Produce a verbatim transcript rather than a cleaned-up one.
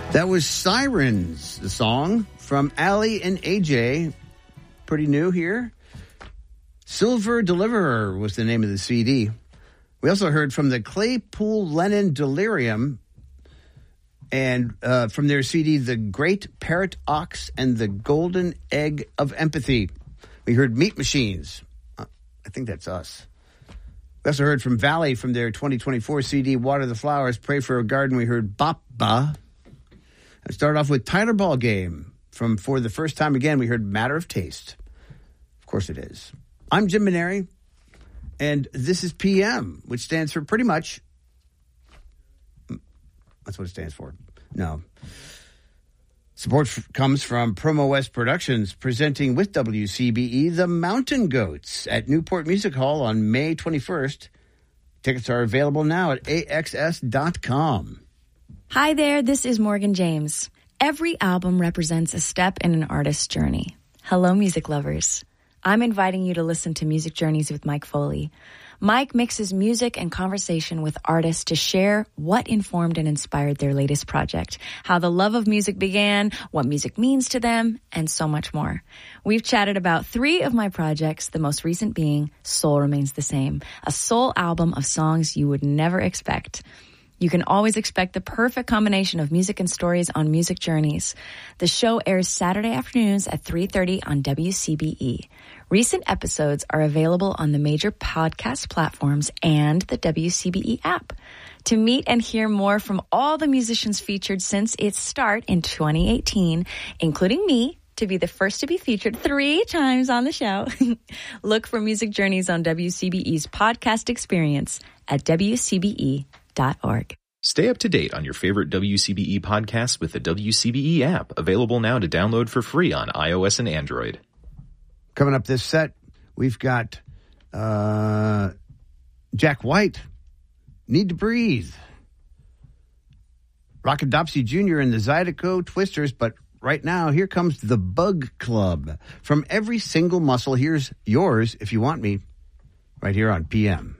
That was Sirens, the song from Allie and A J. Pretty new here. Silver Deliverer was the name of the C D. We also heard from the Claypool Lennon Delirium and uh, from their C D, The Great Parrot Ox and the Golden Egg of Empathy. We heard Meat Machines. Uh, I think that's us. We also heard from Valley from their twenty twenty-four C D, Water the Flowers, Pray for a Garden. We heard Boppa. I started off with Tyler Ballgame. From For the First Time Again, we heard Matter of Taste. Of course it is. I'm Jim Maneri, and this is P M, which stands for pretty much... That's what it stands for. No. Support f- comes from Promo West Productions, presenting with W C B E The Mountain Goats at Newport Music Hall on May twenty-first. Tickets are available now at A X S dot com. Hi there, this is Morgan James. Every album represents a step in an artist's journey. Hello, music lovers. I'm inviting you to listen to Music Journeys with Mike Foley. Mike mixes music and conversation with artists to share what informed and inspired their latest project, how the love of music began, what music means to them, and so much more. We've chatted about three of my projects, the most recent being Soul Remains the Same, a soul album of songs you would never expect. You can always expect the perfect combination of music and stories on Music Journeys. The show airs Saturday afternoons at three thirty on W C B E. Recent episodes are available on the major podcast platforms and the W C B E app. To meet and hear more from all the musicians featured since its start in twenty eighteen, including me, to be the first to be featured three times on the show, look for Music Journeys on W C B E's podcast experience at W C B E dot org. Stay up to date on your favorite W C B E podcasts with the W C B E app, available now to download for free on iOS and Android. Coming up this set, we've got uh, Jack White, Need to Breathe, Rockadopsy Junior and the Zydeco Twisters, but right now, here comes the Bug Club. From every single muscle, here's yours, if you want me, right here on P M.